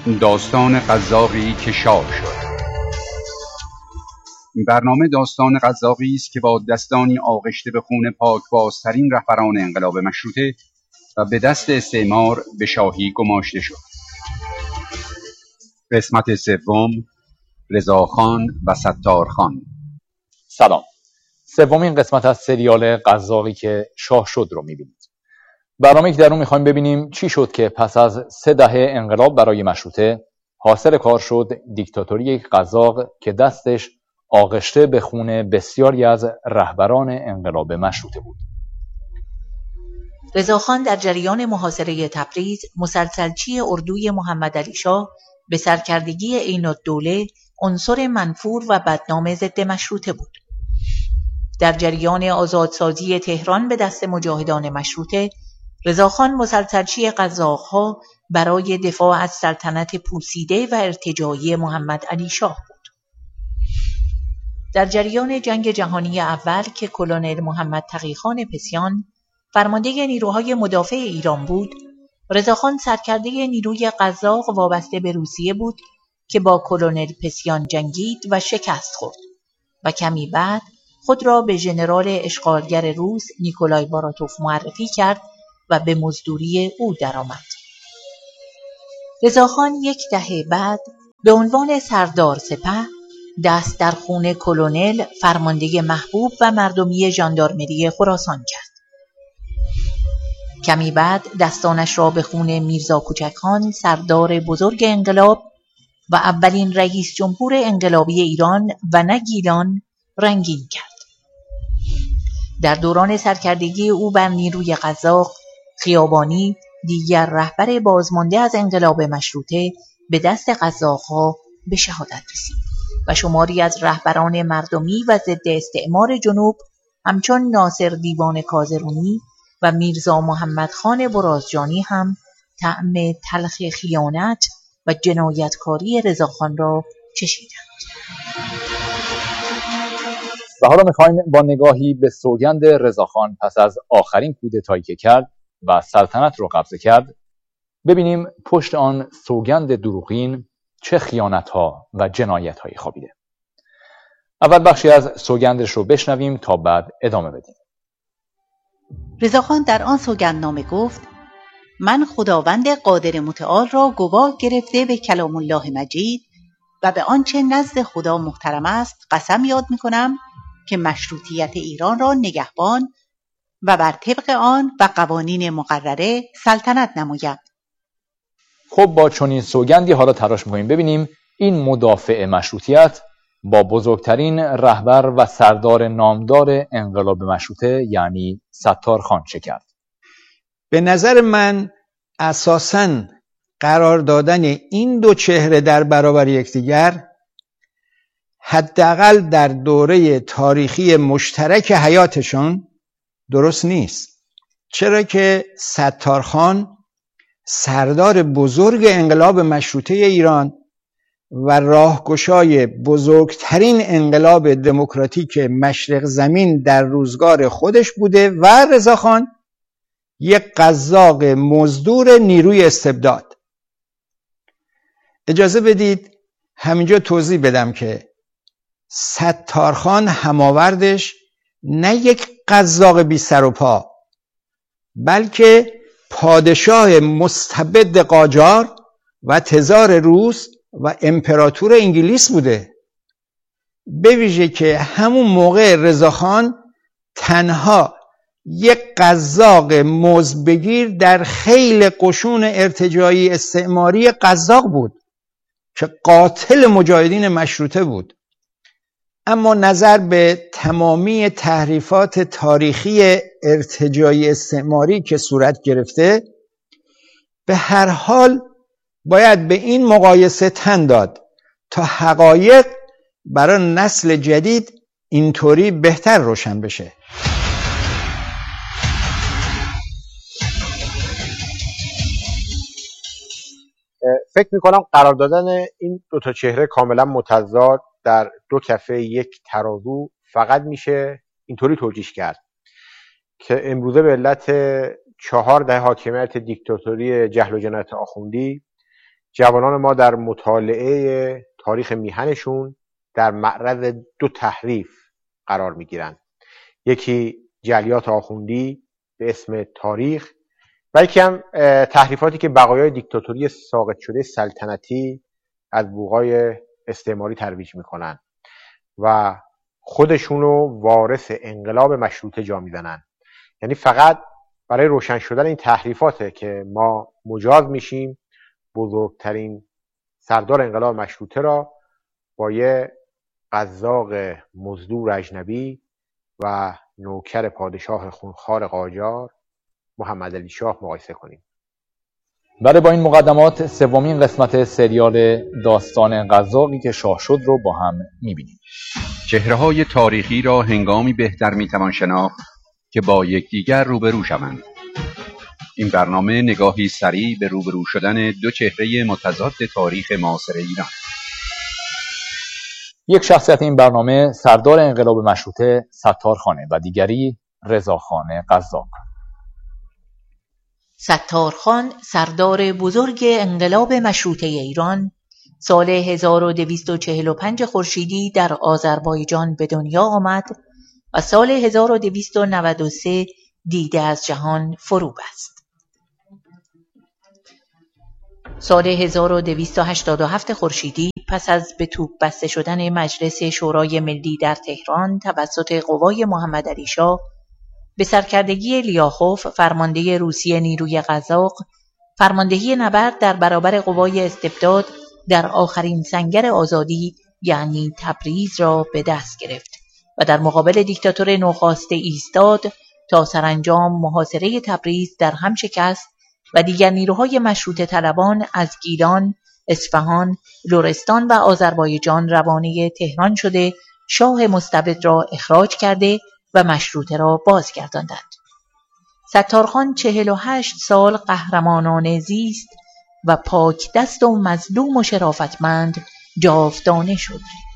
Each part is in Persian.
داستان قزاقی که شاه شد. این برنامه داستان قزاقی است که با دستانی آغشته به خون پاکبازترین رهبران انقلاب مشروطه و به دست استعمار به شاهی گماشته شد. قسمت سوم، رضاخان و ستارخان. سلام. سومین قسمت از سریال قزاقی که شاه شد رو می‌بینید. برنامه‌ای که در اون می‌خوایم ببینیم چی شد که پس از 3 دهه انقلاب برای مشروطه حاصل کار شد دیکتاتوری یک قزاق که دستش آغشته به خون بسیاری از رهبران انقلاب مشروطه بود. رضاخان در جریان محاصره تبریز مسلسلچی اردوی محمد علی شاه به سرکردگی عین‌الدوله عنصر منفور و بدنام ضد مشروطه بود. در جریان آزادسازی تهران به دست مجاهدان مشروطه، رضاخان مسلسلچی قزاق‌ها برای دفاع از سلطنت پوسیده و ارتجاعی محمد علی شاه بود. در جریان جنگ جهانی اول که کلونل محمد تقی‌خان پسیان فرمانده نیروهای مدافع ایران بود، رضاخان سرکرده نیروی قزاق وابسته به روسیه بود که با کلونل پسیان جنگید و شکست خورد و کمی بعد خود را به ژنرال اشغالگر روس نیکولای باراتوف معرفی کرد و به مزدوری او درآمد. رضاخان 1 دهه بعد به عنوان سردار سپه دست در خون کلونل فرمانده محبوب و مردمی ژاندارمری خراسان کرد. کمی بعد دستانش را به خون میرزا کوچکخان سردار بزرگ انقلاب و اولین رئیس جمهور انقلابی ایران و نه گیلان رنگین کرد. در دوران سرکردگی او بر نیروی قزاق، خیابانی دیگر رهبر بازمانده از انقلاب مشروطه به دست قزاق‌ها به شهادت رسید و شماری از رهبران مردمی و ضد استعمار جنوب همچون ناصر دیوان کازرونی و میرزا محمد خان برازجانی هم طعم تلخ خیانت و جنایتکاری رضاخان را چشیدند. و حالا می‌خوایم با نگاهی به سوگند رضاخان پس از آخرین کودتایی که کرد و سلطنت رو قبضه کرد ببینیم پشت آن سوگند دروغین چه خیانت‌ها و جنایت‌هایی خوابیده. اول بخشی از سوگندش رو بشنویم تا بعد ادامه بدیم. رضاخان در آن سوگندنامه گفت: من خداوند قادر متعال را گواه گرفته به کلام الله مجید و به آنچه نزد خدا محترم است قسم یاد می‌کنم که مشروطیت ایران را نگهبان و بر طبق آن و قوانین مقرره سلطنت نمایم. خب با چنین سوگندی حالا تلاش می‌کنیم ببینیم این مدافع مشروطیت با بزرگترین رهبر و سردار نامدار انقلاب مشروطه یعنی ستارخان چه کرد. به نظر من اساساً قرار دادن این دو چهره در برابر یکدیگر حداقل در دوره تاریخی مشترک حیاتشون درست نیست. چرا که ستارخان سردار بزرگ انقلاب مشروطه ایران و راهگشای بزرگترین انقلاب دموکراتیک مشرق زمین در روزگار خودش بوده و رضاخان یک قزاق مزدور نیروی استبداد. اجازه بدید همینجا توضیح بدم که ستارخان هماوردش نه یک قزاق بی سر و پا بلکه پادشاه مستبد قاجار و تزار روس و امپراتور انگلیس بوده. به ویژه که همون موقع رضاخان تنها یک قزاق مزدبگیر در خیل قشون ارتجاعی استعماری قزاق بود که قاتل مجاهدین مشروطه بود. اما نظر به تمامی تحریفات تاریخی ارتجاعی استعماری که صورت گرفته به هر حال باید به این مقایسه تن داد تا حقایق برای نسل جدید اینطوری بهتر روشن بشه. فکر میکنم قرار دادن این دو تا چهره کاملا متضاد در دو کفه یک ترازو فقط میشه اینطوری توجیه کرد که امروزه به علت 4 دهه حاکمیت دیکتاتوری جهل و جنایت آخوندی جوانان ما در مطالعه تاریخ میهنشون در معرض دو تحریف قرار میگیرن. یکی جلیات آخوندی به اسم تاریخ و یکی هم تحریفاتی که بقایای دیکتاتوری ساقط شده سلطنتی از بوقای استعماری ترویج میکنن و خودشونو وارث انقلاب مشروطه جا میزنن. یعنی فقط برای روشن شدن این تحریفاته که ما مجاز میشیم بزرگترین سردار انقلاب مشروطه را با یه قزاق مزدور اجنبی و نوکر پادشاه خونخوار قاجار محمد علی شاه مقایسه کنیم. بله، با این مقدمات سومین قسمت سریال داستان قزاقی که شاه شد رو با هم میبینیم. چهره‌های تاریخی را هنگامی بهتر میتوان شناخت که با یکدیگر روبرو شوند. این برنامه نگاهی سریع به روبرو شدن دو چهره متضاد تاریخ معاصر ایران. یک شخصیت این برنامه سردار انقلاب مشروطه ستارخانه و دیگری رضاخان قزاق. ستارخان سردار بزرگ انقلاب مشروطه ایران سال 1245 خورشیدی در آذربایجان به دنیا آمد و سال 1293 دیده از جهان فرو بست. سال 1287 خورشیدی پس از به توپ بسته شدن مجلس شورای ملی در تهران توسط قوای محمد علی شاه به سرکردگی لیاخوف فرمانده روسیه نیروی قزاق، فرماندهی نبرد در برابر قوای استبداد در آخرین سنگر آزادی یعنی تبریز را به دست گرفت و در مقابل دیکتاتور نوخاسته ایستاد تا سرانجام محاصره تبریز در هم شکست و دیگر نیروهای مشروطه طلبان از گیلان، اصفهان، لرستان و آذربایجان روانه تهران شده شاه مستبد را اخراج کرده و مشروطه را بازگرداندند. ستارخان 48 سال قهرمانانه زیست و پاک دست و مظلوم و شرافتمند جاودانه شد.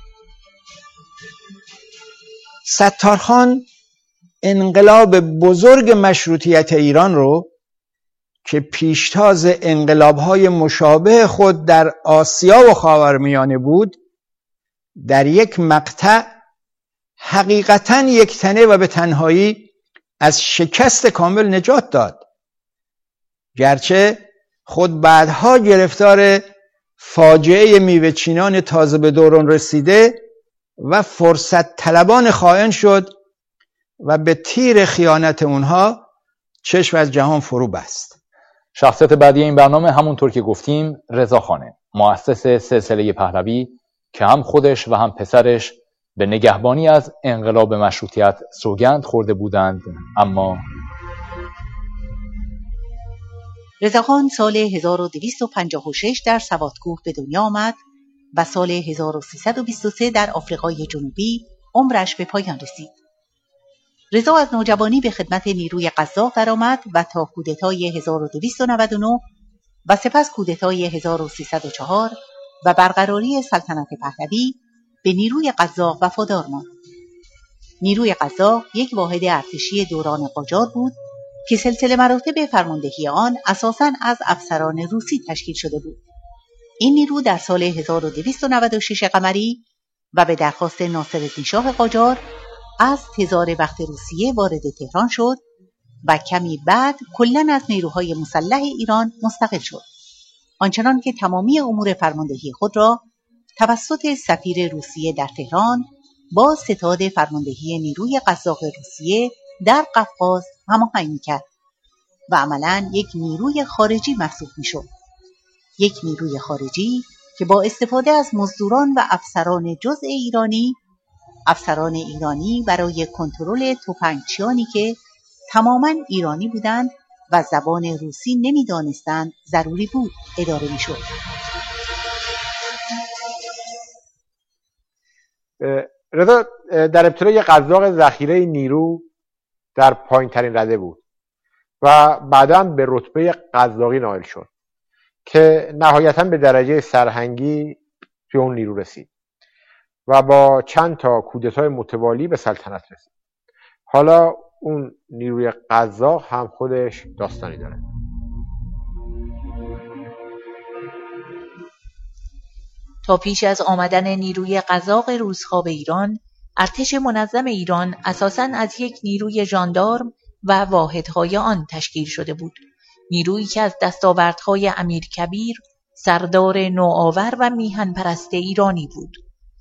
ستارخان انقلاب بزرگ مشروطیت ایران رو که پیشتاز انقلاب‌های مشابه خود در آسیا و خاورمیانه بود در یک مقطع حقیقتاً یکتنه و به تنهایی از شکست کامل نجات داد، گرچه خود بعدها گرفتار فاجعه میوه‌چینان تازه به دوران رسیده و فرصت طلبان خائن شد و به تیر خیانت اونها چشم از جهان فرو بست. شخصیت بعدی این برنامه همونطور که گفتیم رضاخانه، مؤسس سلسله پهلوی که هم خودش و هم پسرش به نگهبانی از انقلاب مشروطیت سوگند خورده بودند. اما رضاخان سال 1256 در سوادکوه به دنیا آمد و سال 1323 در آفریقای جنوبی عمرش به پایان رسید. رضا از نوجوانی به خدمت نیروی قزاق درآمد و تا کودتای 1299 و سپس کودتای 1304 و برقراری سلطنت پهلوی به نیروی قزاق وفادار ماند. نیروی قزاق یک واحد ارتشی دوران قاجار بود که سلسله مراتب فرماندهی آن اساساً از افسران روسی تشکیل شده بود. این نیرو در سال 1296 قمری و به درخواست ناصرالدین شاه قاجار از تزار وقت روسیه وارد تهران شد و کمی بعد کلاً از نیروهای مسلح ایران مستقل شد، آنچنان که تمامی امور فرماندهی خود را توسط سفیر روسیه در تهران با ستاد فرماندهی نیروی قزاق روسیه در قفقاز هماهنگ می‌کرد و عملاً یک نیروی خارجی محسوب می‌شد. یک نیروی خارجی که با استفاده از مزدوران و افسران ایرانی برای کنترل تفنگچیانی که تماماً ایرانی بودند و زبان روسی نمی‌دانستند ضروری بود اداره می‌شد. رضا در ابتدا یک قزاق ذخیره نیرو در پایین‌ترین رده بود و بعداً به رتبه قزاقی نائل شد که نهایتاً به درجه سرهنگی توی اون نیرو رسید و با چند تا کودتای متوالی به سلطنت رسید. حالا اون نیروی قزاق هم خودش داستانی داره. تا پیش از آمدن نیروی قزاق روس‌ها به ایران، ارتش منظم ایران اساساً از یک نیروی ژاندارم و واحدهای آن تشکیل شده بود. نیرویی که از دستاوردهای امیرکبیر، سردار نوآور و میهن پرست ایرانی بود.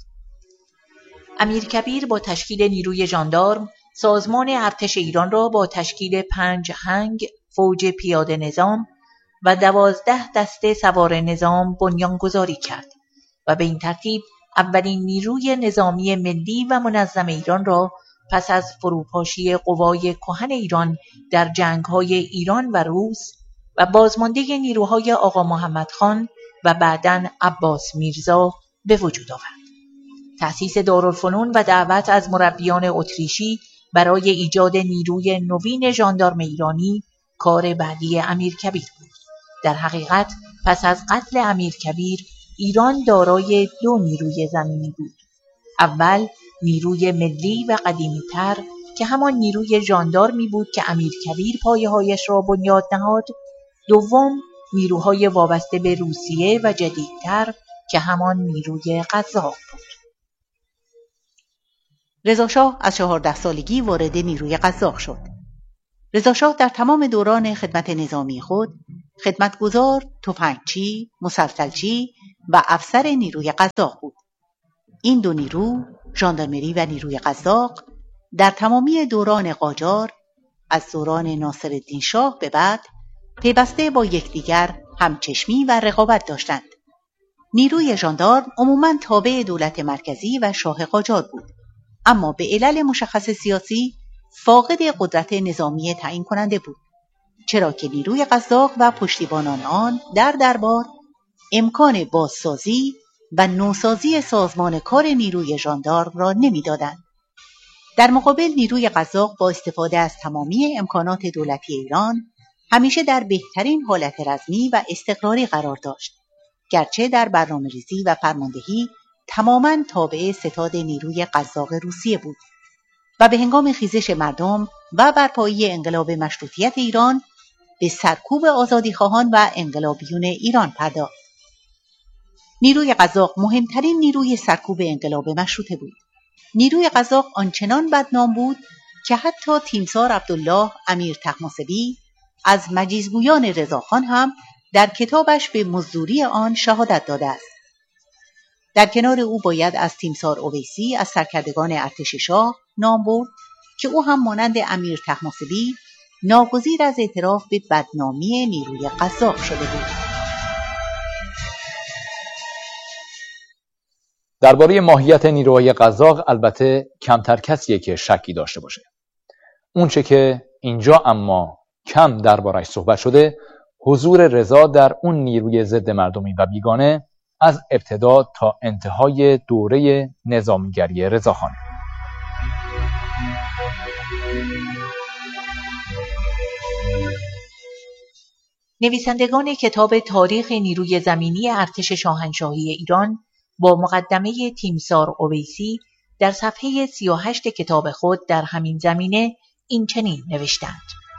امیرکبیر با تشکیل نیروی ژاندارم سازمان ارتش ایران را با تشکیل 5 هنگ فوج پیاده نظام و 12 دسته سوار نظام بنیانگذاری کرد و به این ترتیب اولین نیروی نظامی ملی و منظم ایران را پس از فروپاشی قوای کهن ایران در جنگ‌های ایران و روس و بازمانده نیروهای آقا محمد خان و بعداً عباس میرزا به وجود آورد. تأسیس دارالفنون و دعوت از مربیان اتریشی برای ایجاد نیروی نوین ژاندارم ایرانی کار بعدی امیرکبیر بود. در حقیقت پس از قتل امیرکبیر ایران دارای 2 نیروی زمینی بود. اول نیروی ملی و قدیمی‌تر که همان نیروی ژاندارمی بود که امیرکبیر پایه‌هایش را بنیاد نهاد. دوم نیروهای وابسته به روسیه و جدیدتر که همان نیروی قزاق بود. رضاشاه از 14 سالگی وارد نیروی قزاق شد. رضاشاه در تمام دوران خدمت نظامی خود خدمتگزار، تفنگچی، مسلسلچی و افسر نیروی قزاق بود. این 2 نیرو، ژاندارمری و نیروی قزاق، در تمامی دوران قاجار از دوران ناصرالدین شاه به بعد پیوسته با یکدیگر همچشمی و رقابت داشتند. نیروی ژاندارم عموماً تابع دولت مرکزی و شاه قاجار بود، اما به علل مشخص سیاسی فاقد قدرت نظامی تعیین کننده بود، چرا که نیروی قزاق و پشتیبانان آن در دربار امکان بازسازی و نوسازی سازمان کار نیروی ژاندارم را نمیدادند. در مقابل نیروی قزاق با استفاده از تمامی امکانات دولتی ایران همیشه در بهترین حالت رزمی و استقراری قرار داشت، گرچه در برنامه‌ریزی و فرماندهی تماماً تابع ستاد نیروی قزاق روسیه بود و به هنگام خیزش مردم و برپایی انقلاب مشروطیت ایران به سرکوب آزادیخواهان و انقلابیون ایران پرداخت. نیروی قزاق مهمترین نیروی سرکوب انقلاب مشروطه بود. نیروی قزاق آنچنان بدنام بود که حتی تیمسار عبدالله امیر طهماسبی از مجیزگویان رضاخان هم در کتابش به مزدوری آن شهادت داده است. در کنار او باید از تیمسار اویسی از سرکردگان ارتش شاه نام برد که او هم مانند امیر طهماسبی ناگزیر از اعتراف به بدنامی نیروی قزاق شده بود. درباره ماهیت نیروهای قزاق البته کمتر کسیه که شکی داشته باشه. اونچه که اینجا اما کم دربارش صحبت شده، حضور رضا در اون نیروی ضد مردمی و بیگانه از ابتدا تا انتهای دوره نظامیگری رضاخان. نویسندگان کتاب تاریخ نیروی زمینی ارتش شاهنشاهی ایران با مقدمه تیمسار اویسی در صفحه 38 کتاب خود در همین زمینه این چنین نوشتند: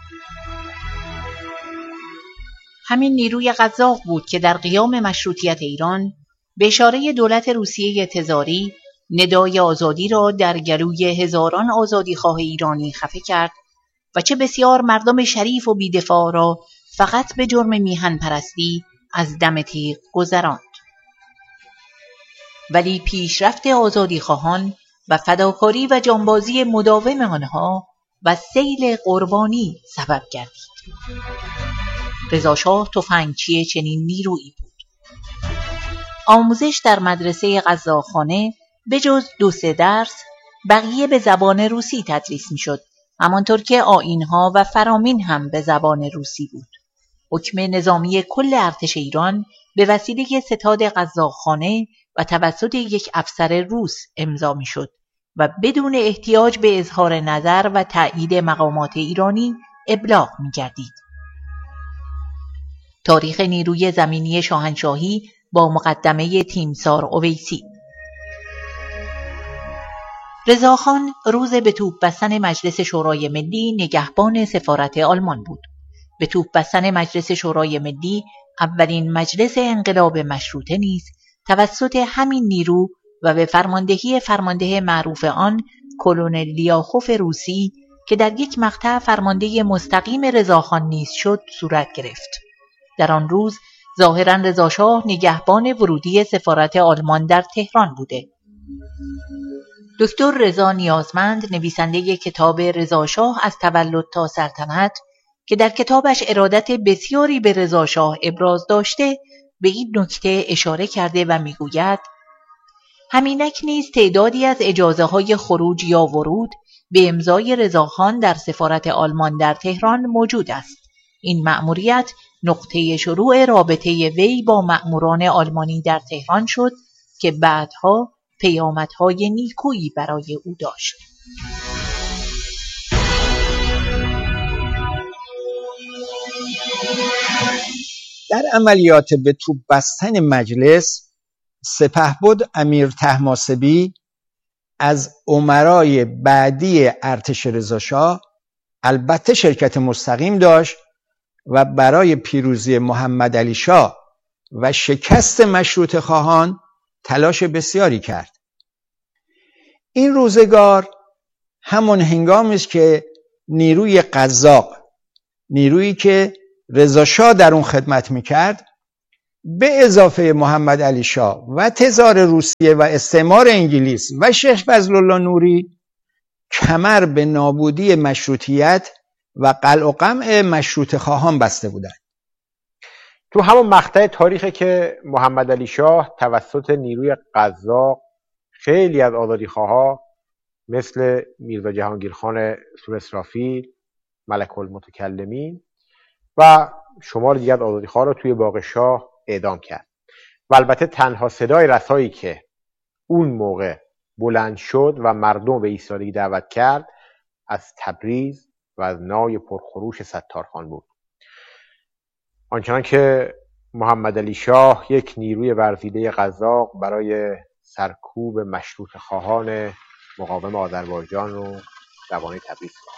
همین نیروی قزاق بود که در قیام مشروطیت ایران به اشاره دولت روسیه تزاری ندای آزادی را در گلوی هزاران آزادیخواه ایرانی خفه کرد و چه بسیار مردم شریف و بی‌دفاع را فقط به جرم میهن پرستی از دم تیغ گذراند. ولی پیشرفت آزادیخواهان و فداکاری و جانبازی مداوم آنها و سیل قربانی سبب گردید. رضاشاه تفنگچی چنین نیرویی بود. آموزش در مدرسه قزاقخانه به جز 2-3 درس بقیه به زبان روسی تدریس می شد، همانطور که آیین‌ها و فرامین هم به زبان روسی بود. حکم نظامی کل ارتش ایران به وسیله ستاد قزاقخانه و توسط یک افسر روس امضا می شد و بدون احتیاج به اظهار نظر و تأیید مقامات ایرانی ابلاغ می گردید. تاریخ نیروی زمینی شاهنشاهی با مقدمه تیمسار اویسی. رضاخان روز به توپ بستن مجلس شورای ملی نگهبان سفارت آلمان بود. به توپ بستن مجلس شورای ملی اولین مجلس انقلاب مشروطه نیز توسط همین نیرو و به فرماندهی فرمانده معروف آن کلونل لیاخوف روسی که در یک مقطع فرمانده مستقیم رضاخان نیز شد صورت گرفت. در آن روز ظاهراً رضاشاه نگهبان ورودی سفارت آلمان در تهران بوده. دکتر رضا نیازمند نویسنده کتاب رضاشاه از تولد تا سلطنت که در کتابش ارادت بسیاری به رضاشاه ابراز داشته به این نکته اشاره کرده و میگوید همینک نیز تعدادی از اجازه های خروج یا ورود به امضای رضاخان در سفارت آلمان در تهران موجود است. این مأموریت نقطه شروع رابطه وی با مأموران آلمانی در تهران شد که بعدها پیامدهای نیکویی برای او داشت. در عملیات به توپ بستن مجلس سپهبد امیر طهماسبی از امرای بعدی ارتش رضاشاه البته شرکت مستقیم داشت و برای پیروزی محمد علی شاه و شکست مشروطه خواهان تلاش بسیاری کرد. این روزگار همون هنگامی است که نیروی قزاق، نیرویی که رضاشاه در اون خدمت میکرد، به اضافه محمد علی شاه و تزار روسیه و استعمار انگلیس و شیخ فضلالله نوری کمر به نابودی مشروطیت و قلع و قمع مشروطه خواهان بسته بودند. تو همون مقطع تاریخی که محمد علی شاه توسط نیروی قزاق خیلی از آزادیخواها مثل میرزا جهانگیرخان سواسرافیل، ملک المتکلمین و شمار دیگر آزادیخواه رو توی باغ شاه اعدام کرد. و البته تنها صدای رسایی که اون موقع بلند شد و مردم به ایستادگی دعوت کرد از تبریز و از نای پرخروش ستارخان بود. آنچنان که محمد علی شاه یک نیروی ورزیده قزاق برای سرکوب مشروطه خواهان مقاوم آذربایجان رو روانه تبریز کرد.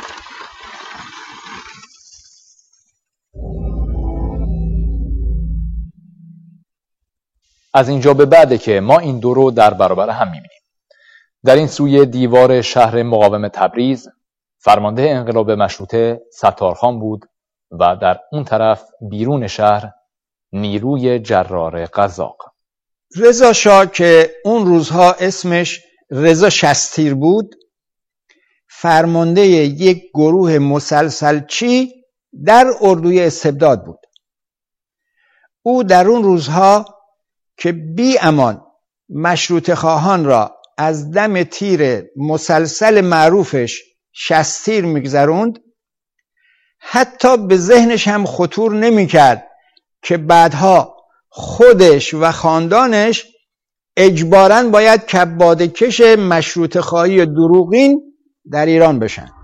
از اینجا به بعده که ما این دو رو در برابر هم می‌بینیم. در این سوی دیوار شهر مقاوم تبریز فرمانده انقلاب مشروطه ستارخان بود و در اون طرف بیرون شهر نیروی جرار قزاق. رضا شاه که اون روزها اسمش رضا شستیر بود، فرمانده یک گروه مسلسلچی در اردوی استبداد بود. او در اون روزها که بی امان مشروطه خواهان را از دم تیر مسلسل معروفش شستیر میگذروند، حتی به ذهنش هم خطور نمیکرد که بعدها خودش و خاندانش اجباراً باید کبادکش مشروطه خواهی دروغین در ایران بشن.